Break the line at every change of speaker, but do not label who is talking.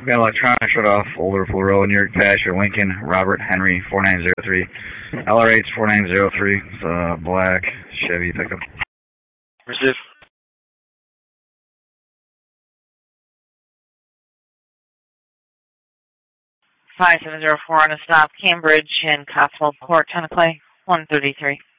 Got electronic shut off, Older Pool Road, New York Pasture, Lincoln, Robert Henry, 4903. LR8's 4903. It's a black Chevy pickup.
Receive.
5704 on a stop, Cambridge and Cotswold Court, Tenneclay, 133.